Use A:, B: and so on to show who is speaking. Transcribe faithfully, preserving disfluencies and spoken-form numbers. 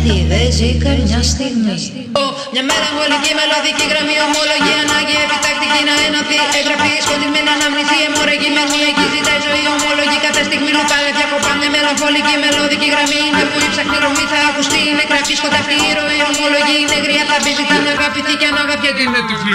A: αυτή δεν ζει καμιά στιγμή.
B: Μια μέρα μολική μελωδική γραμμή, ομολογή ανάγκη επιτακτική να ενωθεί. Εγγραφή σκοτεινή αναμνηθεί, αιμορραγή μελμονική ζητάει ζωή. Ομολογή κάθε στιγμή λουπάλευια κοπά. Μια μελαγχολική μελωδική γραμμή είναι που η ψαχνή ρομή θα ακουστεί. Είναι γραφή σκοτεινή ροή. Ομολογή είναι γριά θα μπει, ζητά να αγαπηθεί και αν αγαπιέται είναι τυφλή.